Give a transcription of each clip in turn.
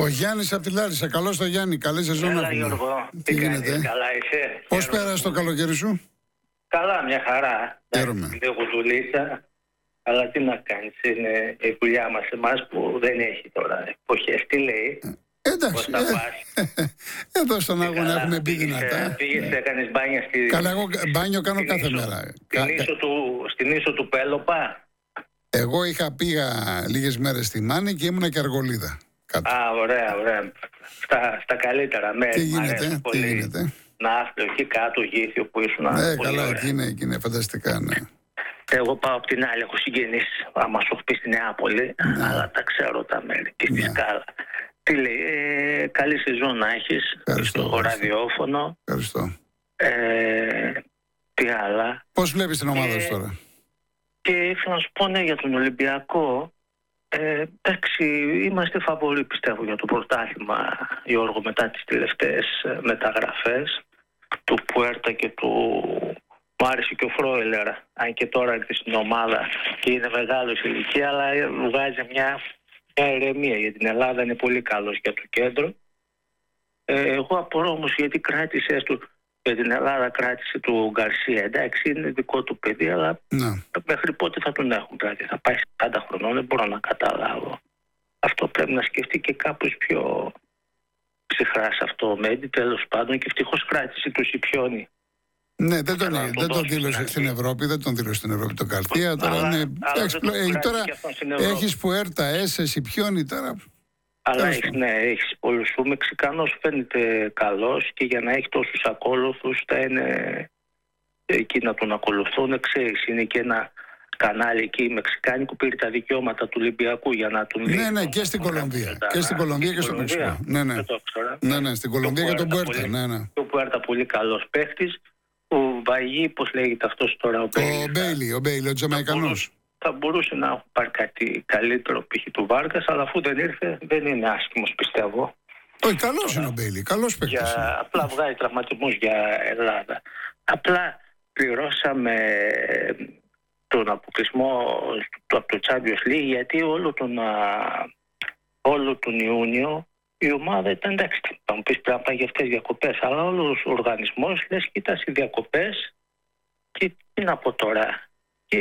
Ο Γιάννης από τη Λάρισα. Καλώς το Γιάννη. Καλή σεζόν. Έλα, Γιώργο. Τι γίνεται? Καλά είσαι? Πώς πέρασε το καλοκαίρι σου? Καλά, μια χαρά. Χαίρομαι. Λίγο δουλίτσα. Αλλά τι να κάνεις, είναι η δουλειά μας εμάς που δεν έχει τώρα εποχές. Τι λέει? Εντάξει. Εδώ στον αγώνα έχουμε μπει δυνατά. Πήγες, έκανες μπάνια στη... Καλά, εγώ μπάνιο κάνω κάθε μέρα. Στην ίσο του Πέλοπα. Εγώ πήγα λίγες μέρες στη Μάνη και ήμουνα και Αργολίδα. Α, ωραία. Στα καλύτερα μέρη. Τι γίνεται? Ναύπλιο, εκεί κάτω, Γήθιο που ήσουν. Ναι, καλά, εκεί είναι φανταστικά, ναι. Εγώ πάω από την άλλη, έχω συγγενείς, άμα σου πει στη Νεάπολη, αλλά τα ξέρω τα μέρη και στη Σκάλα. Τι λέει, καλή σεζόν να έχεις στο ραδιόφωνο. Ευχαριστώ. Τι άλλα. Πώς βλέπεις την ομάδα σου τώρα? Και ήθελα να σου πω, ναι, για τον Ολυμπιακό. Εντάξει, είμαστε φαβοροί πιστεύω για το πρωτάθλημα, Γιώργο, μετά τις τελευταίες μεταγραφές του Πουέρτα και του... Μου άρεσε και ο Φρόιλερ, αν και τώρα έρθει στην ομάδα και είναι μεγάλος ηλικία, αλλά βγάζει μια ηρεμία για την Ελλάδα, είναι πολύ καλός για το κέντρο. Εγώ απορώ όμως γιατί κράτησε για την Ελλάδα, κράτησε του Γκαρσία. Εντάξει, είναι δικό του παιδί, αλλά μέχρι πότε θα τον έχουν κρατήσει? Θα πάει 40 χρονών, δεν μπορώ να καταλάβω. Αυτό πρέπει να σκεφτεί και κάπως πιο ψυχρά σε αυτό ο Μέντι, τέλος πάντων, και ευτυχώς κράτησε του Σιπιόνι. Ναι, δεν τον δήλωσε στην Ευρώπη, τον Καρθία. Τώρα έχεις Πουέρτα, Έσε, Σιπιόνι τώρα. Αλλά έχεις πολλούς. Ο Μεξικανός φαίνεται καλός και για να έχει τόσους ακόλουθους θα είναι εκεί να τον ακολουθούν. Ξέρεις, είναι και ένα κανάλι εκεί οι Μεξικάνοι που πήρε τα δικαιώματα του Ολυμπιακού για να τον δει. Ναι, και στην Κολομβία. Και στην Κολομβία και στο Μεξικό. Ναι, στην Κολομβία και τον Πουέρτα. Ο Πουέρτα πολύ καλός παίχτης. Ο Βαγί, πώς λέγεται αυτός τώρα? Ο Μπέιλι, ο Τζαμαϊκανός. Θα μπορούσε να πάρει κάτι καλύτερο π.χ. του Βάρκας, αλλά αφού δεν ήρθε, δεν είναι άσχημος, πιστεύω. Όχι, καλός είναι ο Μπέιλι, καλός παίκτης. Απλά βγάζει τραυματισμούς για Ελλάδα. Απλά πληρώσαμε τον αποκλεισμό από το Champions League, γιατί όλο τον Ιούνιο η ομάδα ήταν εντάξει. Θα μου πεις πρέπει να πάει για αυτές τις διακοπές, αλλά όλος ο οργανισμός λες κοίτα οι διακοπές και τι να πω τώρα. Και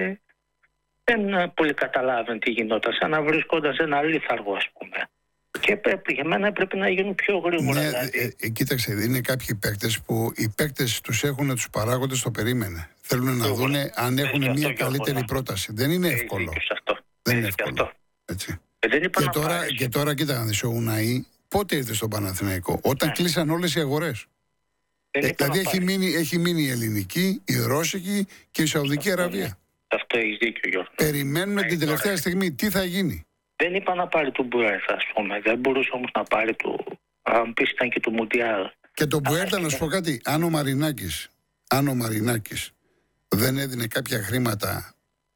δεν πολύ καταλάβαινε τι γινόταν, σαν να βρίσκονταν σε ένα λίθαργο, ας πούμε. Και για μένα πρέπει να γίνουν πιο γρήγορα. Ναι, δηλαδή. Κοίταξε, είναι κάποιοι παίκτες που οι παίκτες τους έχουν τους παράγοντες το περίμενε. Θέλουν να δουν αν έχουν μια καλύτερη πρόταση. Δεν είναι εύκολο. Δεν είναι εύκολο. Έτσι. Και τώρα κοίτα να δεις, ο Ουναΐ πότε ήρθε στον Παναθηναϊκό? Όταν κλείσαν όλες οι αγορές. Δηλαδή έχει μείνει η ελληνική, η ρώσικη και η Σαουδική Αραβία. Αυτό έχεις δίκιο, Γιώργο. Περιμένουμε την τελευταία στιγμή τι θα γίνει. Δεν είπα να πάρει τον Μπουέρτα, ας πούμε. Δεν μπορούσε όμως να πάρει αν πεις ήταν και το Μουντιάλ. Και τον Μπουέρτα, να σου πω κάτι, αν ο Μαρινάκης δεν έδινε κάποια χρήματα,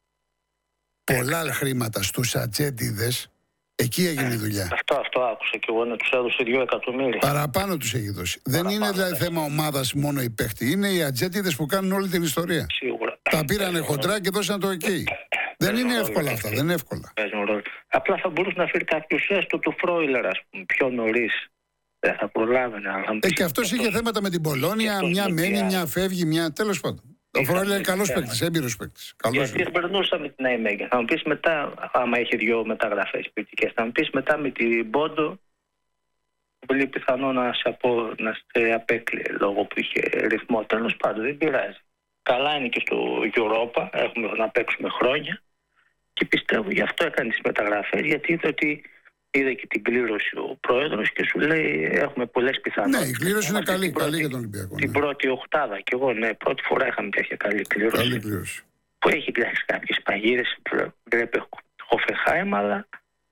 πολλά χρήματα στους ατζέντιδες, εκεί έγινε η δουλειά. Αυτό άκουσα και εγώ, να τους έδωσε 2 εκατομμύρια. Παραπάνω τους έχει δώσει. Δεν είναι δηλαδή θέμα ομάδας μόνο η παίχτη. Είναι οι ατζέντιδες που κάνουν όλη την ιστορία. Σίγουρα. Τα πήρανε χοντρά και δώσαν το εκεί. Δεν είναι εύκολα αυτά, δεν είναι εύκολα. Απλά θα μπορούσε να φέρει κάποιος έστω του Φρόιλερ, ας πούμε, πιο νωρίς. Δεν θα προλάβαινε. Και αυτός είχε θέματα με την Πολώνια, μια μένει, μια φεύγει, μια τέλος πάντων. Ο Φρόιλερ είναι καλός παίκτης, έμπειρος παίκτης. Γιατί περνούσαμε την ΑΕΜΕΓΑ. Θα μου πεις μετά, άμα είχε 2 μεταγραφές ποιοτικές, θα μου πεις μετά με την Πόντο, πολύ πιθανό να σε απέκλειε λόγω που είχε ρυθμό. Τέλος πάντων, δεν πειράζει. Καλά είναι και στο Europa, έχουμε να παίξουμε χρόνια και πιστεύω γι' αυτό έκανε τις μεταγραφές, γιατί είδε και την κλήρωση ο πρόεδρος και σου λέει έχουμε πολλές πιθανότητες. Ναι, η κλήρωση είναι καλή για τον Ολυμπιακό. Την πρώτη οκτάδα και εγώ, πρώτη φορά είχαμε τέτοια καλή κλήρωση. Που έχει πιάσει κάποιες παγίδες, βλέπει Χοφεχάιμ, αλλά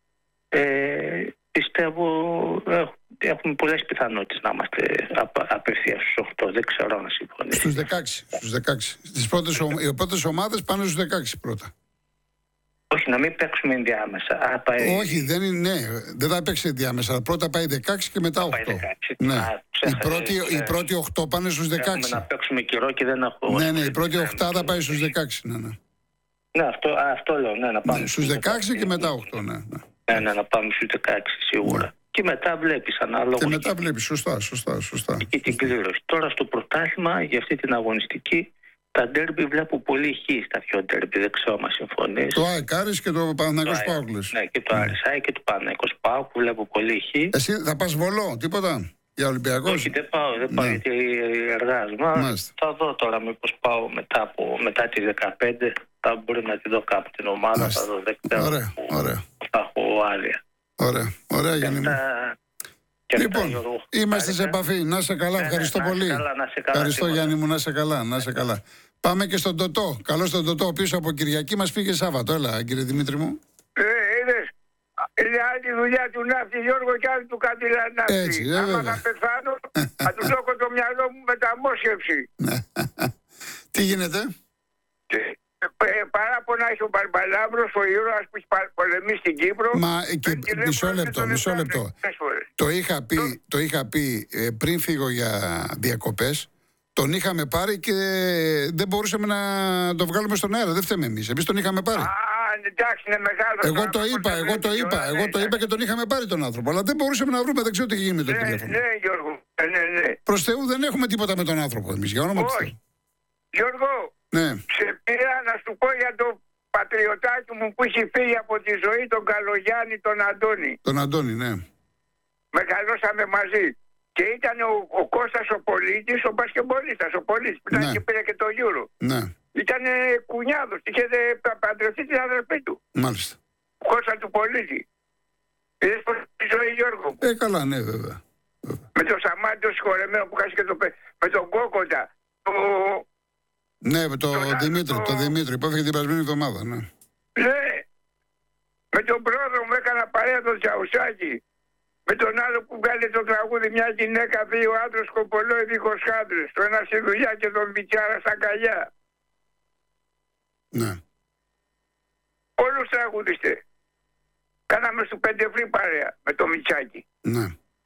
πιστεύω έχουμε πολλές πιθανότητες να είμαστε απευθείας στους 8. Δεν ξέρω αν συμφωνείς. Στους 16. Οι πρώτες ομάδες πάνε στους 16 πρώτα. Όχι, να μην παίξουμε ενδιάμεσα. Όχι, δεν θα παίξει ενδιάμεσα. Πρώτα πάει 16 και μετά 8. Ναι. Οι πρώτοι 8 πάνε στους 16. Να παίξουμε καιρό και δεν έχουμε. Ναι, η πρώτη 8 θα πάει στους 16. Ναι, αυτό λέω. Ναι, να πάμε στους 16 και μετά 8. Ναι, να πάμε στους 16 σίγουρα. Και μετά βλέπεις ανάλογα. Και μετά βλέπεις, σωστά. Και την κλήρωση. Τώρα στο πρωτάθλημα, για αυτή την αγωνιστική, τα ντέρμπι βλέπω πολύ χ στα δυο ντέρμπι. Δεν ξέρω αν συμφωνείς. Το ΑΕΚ Άρης και το Παναθηναϊκός ΠΑΟΚ. Ναι, και το Άρης ΑΕΚ και το Παναθηναϊκός ΠΑΟΚ που βλέπω πολύ χ. Εσύ θα πας Βολό, τίποτα? Για Ολυμπιακός? Όχι, δεν πάω γιατί εργάζομαι. Θα δω τώρα μήπως πάω μετά τις 15. Θα μπορεί να τη δω κάπου την ομάδα. Μάλιστα. Θα δω δεύτερο. Ωραία. Θα έχω άδεια. Ωραία Γιάννη μου. Λοιπόν, είμαστε σε επαφή. Να είσαι καλά, ευχαριστώ πολύ. Ευχαριστώ Γιάννη μου, να είσαι καλά. Πάμε και στον Τωτό. Καλώς τον Τωτό, πίσω από Κυριακή μας πήγε Σάββατο. Έλα, κύριε Δημήτρη μου. Είδες, είναι άλλη δουλειά του ναύτη Γιώργο και άλλη του καντιλανάφτη. Έτσι, άμα θα πεθάνω, θα του δώκω το μυαλό μου μεταμόσχευση. Τι γίνεται? Παράπονα έχει ο Μπαρμπαλάβρος, ο ήρωας που έχει πολεμήσει στην Κύπρο. Μα και μισό λεπτό. Το είχα πει πριν φύγω για διακοπές. Τον είχαμε πάρει και δεν μπορούσαμε να το βγάλουμε στον αέρα. Δεν φταίμε εμείς. Εμείς τον είχαμε πάρει. Εντάξει, είναι μεγάλο. Εγώ το είπα και τον είχαμε πάρει τον άνθρωπο. Αλλά δεν μπορούσαμε να βρούμε, δεν ξέρω τι γίνει με το τηλέφωνο. Ναι, Γιώργο. Ναι. Προς Θεού δεν έχουμε τίποτα με τον άνθρωπο εμείς. Για όνομα του Θεού. Γιώργο, σε πήρα να σου πω για το πατριωτάκι μου που έχει φύγει από τη ζωή, τον Καλογιάννη, τον Αντώνη. Τον Αντώνη, ναι. Μεγαλώσαμε μαζί. Και ήταν ο Κώστας ο Πολίτης, ο μπασκεμπολίστας, ο Πολίτης, που ήταν και πήρε και το Euro. Ναι. Ήταν κουνιάδος, είχε παντρευτεί την αδερφή του. Μάλιστα. Ο Κώστας του Πολίτη. Είδες πως τη ζωή, Γιώργο. Καλά, ναι, βέβαια. Με το Σαμάτι το συγχωρεμένο που χάσει και με τον Κόκοντα. Ναι, με τον Δημήτρη, που έφυγε την περασμένη εβδομάδα, ναι. Ναι. Με τον πρόεδρο μου έκανα παρέα τον Τσαουσάκη. Με τον άλλο που βγάλε το τραγούδι μια γυναίκα, δύο άντρες, κοπολόι δίχως άντρες. Το ένα στη δουλειά και τον Μπιτσάρα στα αγκαλιά. Ναι. Όλους τραγουδιστές. Κάναμε στο Πεντεφρή παρέα με το Μιτσάκι. Ναι.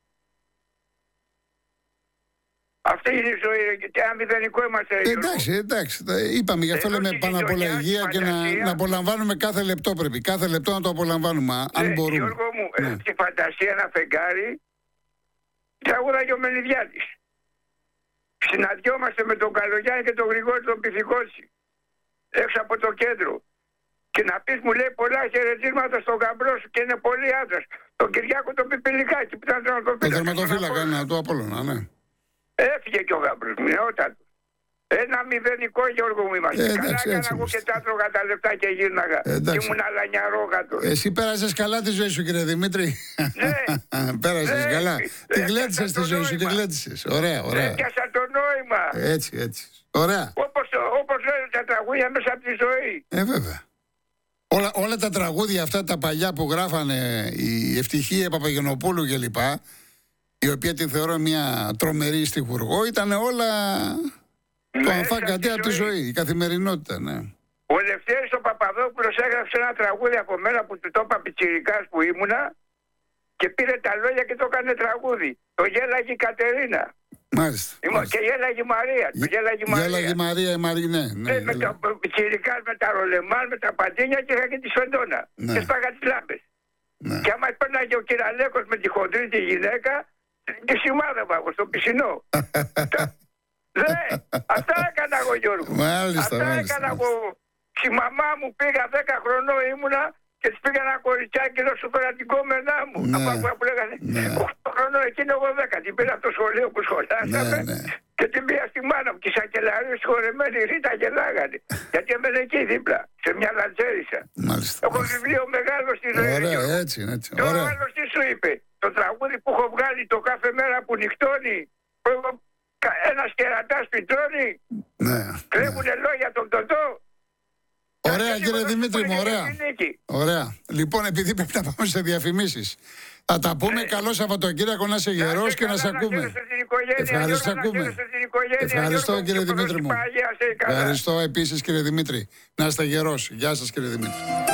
Αυτή είναι η ζωή και αν μηδενικό είμαστε. Εντάξει. Είπαμε, γι' αυτό λέμε πάνω απ' όλα υγεία και να απολαμβάνουμε κάθε λεπτό πρέπει. Κάθε λεπτό να το απολαμβάνουμε, αν μπορούμε. Γιώργο μου, στη φαντασία ένα φεγγάρι τραγούδαγε ο Μενιδιάτης. Συναντιόμαστε με τον Καλογιάννη και τον Γρηγόρη τον Πυθικότσι έξω από το κέντρο. Και να πεις, μου λέει, πολλά χαιρετίσματα στον γαμπρό σου και είναι πολύ άντρας. Τον Κυριάκο τον Πιπιλικάκη που ήταν τερματοφύλακα. Το τερματοφύλακα, του Απόλλωνα, ναι. Έφυγε και ο γαμπρός μου, νεότατος. Ένα μηδενικό, Γιώργο μου, είμαστε. Καλά έκανα εγώ και τα έτρωγα τα λεφτά και γύρναγα. Και ήμουν αλανιαρόγατος. Εσύ πέρασες καλά τη ζωή σου, κύριε Δημήτρη. Ναι. Πέρασες καλά. Τη γλέντισες τη ζωή σου, τη γλέντισες. Ωραία. Έπιασα το νόημα. Έτσι. Ωραία. Όπως λένε τα τραγούδια μέσα από τη ζωή. Βέβαια. Όλα τα τραγούδια αυτά τα παλιά που γράφανε η Ευτυχία Παπαγενοπούλου κλπ, η οποία την θεωρώ μια τρομερή στιχουργό, ήταν όλα το αμφάκατή από τη ζωή, η καθημερινότητα, ναι. Ο Λευτέρης ο Παπαδόπουλος έγραψε ένα τραγούδι από μένα που του το είπα πιτσιρικάς που ήμουνα και πήρε τα λόγια και το έκανε τραγούδι. Το γέλαγε η Κατερίνα. Μάλιστα. Και γέλαγε η Μαρία. Γέλαγε η Μαρία, ναι. Με τα πιτσιρικάς, με τα ρολεμάν, με τα παντίνια και είχα και τη σφεντόνα. Και σπάγα τις λάμπες. Και άμα πέρναγε ο Κυραλέκος με τη χοντρή τη γυναίκα, τη σημάδευα εγώ στο πισινό. Αυτά έκανα εγώ, Γιώργο. Μάλιστα. Έκανα εγώ. Στη μαμά μου πήγα 10 χρονών ήμουνα και της πήγα ένα κοριτσάκι εδώ στο κρατικόμενά μου. Από που λέγανε 8 χρονών, εκείνο εγώ 10. Την πήρα από το σχολείο που σχολάσαμε και την πήγα στη μάνα μου. Και η Σακελαρίου συγχωρεμένη Ρίτα γελάγανε. Γιατί έμενε εκεί δίπλα, σε μια λατζέρισα. Έχω βιβλίο μεγάλο στη ζωή. Ωραία, έτσι. Το άλλο τι σου είπε. Το τραγούδι που έχω βγάλει το κάθε μέρα που νυχτώνει. Ένας κερατάς πιτρώνει. Κλέβουνε λόγια τον Τωτό. Ωραία, κύριε Δημήτρη μου, ωραία. Λοιπόν, επειδή πρέπει να πάμε σε διαφημίσεις, θα τα πούμε. Καλό Σαββατοκύριακο, να είσαι γερός και να σε ακούμε. Ευχαριστώ, κύριε Δημήτρη μου. Ευχαριστώ επίσης, κύριε Δημήτρη. Να είστε γερός. Γεια σας, κύριε Δημήτρη.